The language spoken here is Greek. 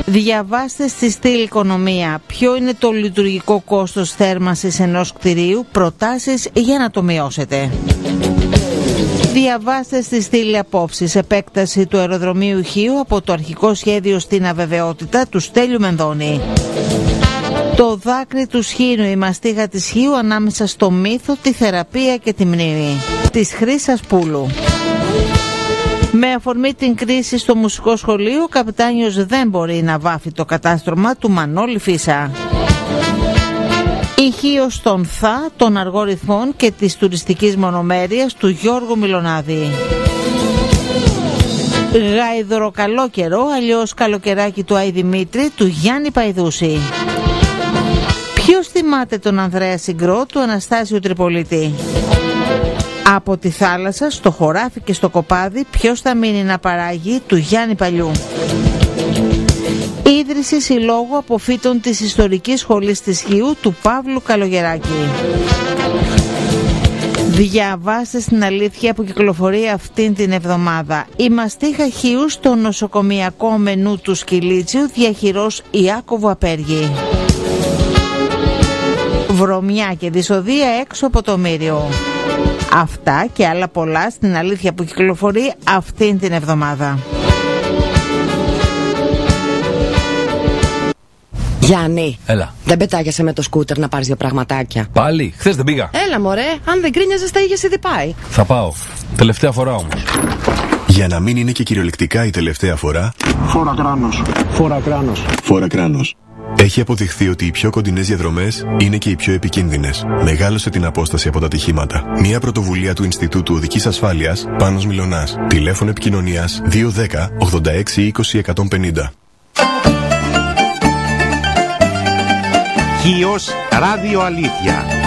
Διαβάστε στη στήλη Οικονομία ποιο είναι το λειτουργικό κόστος θέρμανσης ενός κτηρίου, προτάσεις για να το μειώσετε. Διαβάστε στη στήλη Απόψεις επέκταση του αεροδρομίου Χίου από το αρχικό σχέδιο στην αβεβαιότητα του Στέλιου Μενδώνη. Το δάκρυ του Σχήνου, η μαστίγα της Χίου ανάμεσα στο μύθο, τη θεραπεία και τη μνήμη της Χρύσας Πούλου. Με αφορμή την κρίση στο μουσικό σχολείο, ο καπετάνιος δεν μπορεί να βάφει το κατάστρωμα του Μανώλη Φίσα. Η Χίος των ΘΑ, των αργών ρυθμών και της τουριστικής μονομέρειας του Γιώργου Μιλονάδη. Γαϊδροκαλόκαιρο, αλλιώς καλοκαιράκι του Άι Δημήτρη, του Γιάννη Παϊδούση. Ποιος θυμάται τον Ανδρέα Συγκρό, του Αναστάσιου Τριπολίτη? Από τη θάλασσα, στο χωράφι και στο κοπάδι, ποιος θα μείνει να παράγει, του Γιάννη Παλιού. Ίδρυση συλλόγου αποφύτων της Ιστορικής Σχολής της Χίου, του Παύλου Καλογεράκη. Διαβάστε στην αλήθεια που κυκλοφορεί αυτήν την εβδομάδα. Η μαστίχα Χίου στο νοσοκομιακό μενού του Σκυλίτσιου, διαχειρός Ιάκωβου Απέργη. Βρωμιά και δυσοδεία έξω από το Μύριο. Αυτά και άλλα πολλά στην αλήθεια που κυκλοφορεί αυτήν την εβδομάδα. Γιάννη, έλα. Δεν πετάγεσαι με το σκούτερ να πάρεις δύο πραγματάκια? Πάλι, χθες δεν πήγα. Έλα μωρέ, αν δεν κρίνιαζες θα είχες ήδη πάει. Θα πάω, τελευταία φορά όμως. Για να μην είναι και κυριολεκτικά η τελευταία φορά, Φόρα κράνος. Φόρα κράνος. Φόρα κράνος. Έχει αποδειχθεί ότι οι πιο κοντινές διαδρομές είναι και οι πιο επικίνδυνες. Μεγάλωσε την απόσταση από τα ατυχήματα. Μια πρωτοβουλία του Ινστιτούτου Οδικής Ασφάλειας, Πάνος Μιλωνάς. Τηλέφωνο επικοινωνίας 210 86 20 150. Χίος Ράδιο Αλήθεια.